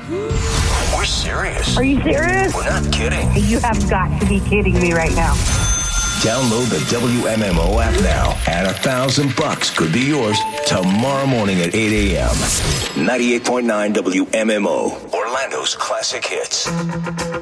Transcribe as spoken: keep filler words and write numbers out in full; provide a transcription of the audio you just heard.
We're serious. Are you serious? We're not kidding. You have got to be kidding me right now. Download the W M M O app now, and a thousand bucks could be yours tomorrow morning at eight a.m. ninety-eight point nine W M M O, Orlando's classic hits.